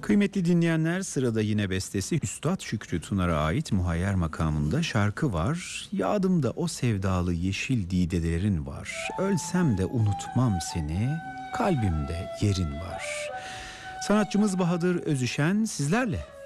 Kıymetli dinleyenler, sırada yine bestesi Üstad Şükrü Tunar'a ait Muhayyer makamında şarkı var. Yadımda o sevdalı yeşil didelerin var. Ölsem de unutmam seni, kalbimde yerin var. Sanatçımız Bahadır Özüşen sizlerle.